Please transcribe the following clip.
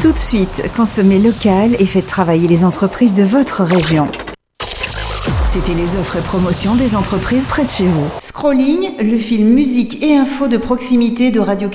Tout de suite, consommez local et faites travailler les entreprises de votre région. C'était les offres et promotions des entreprises près de chez vous. Scrolling, le fil musique et info de proximité de Radio